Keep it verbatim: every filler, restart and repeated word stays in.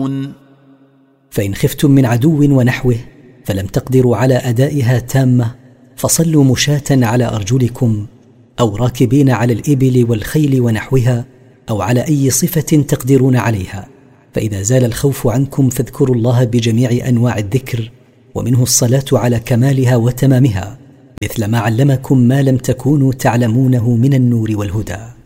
تعلمون. فإن خفتم من عدو ونحوه فلم تقدروا على أدائها تامة فصلوا مشاة على أرجلكم، أو راكبين على الإبل والخيل ونحوها، أو على أي صفة تقدرون عليها. فإذا زال الخوف عنكم فاذكروا الله بجميع أنواع الذكر، ومنه الصلاة على كمالها وتمامها، مثل ما علمكم ما لم تكونوا تعلمونه من النور والهدى.